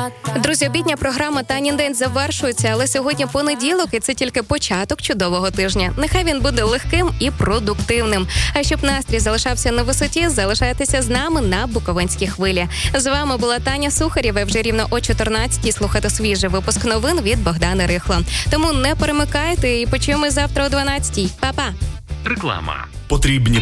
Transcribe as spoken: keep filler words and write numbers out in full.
Друзі, обідня програма «Танін день» завершується, але сьогодні понеділок, і це тільки початок чудового тижня. Нехай він буде легким і продуктивним. А щоб настрій залишався на висоті, залишайтеся з нами на Буковинській хвилі. З вами була Таня Сухарєва. Вже рівно о чотирнадцятій слухати свіжий випуск новин від Богдана Рихла. Тому не перемикайте і почуємось завтра о дванадцятій. Па-па! Реклама. Потрібні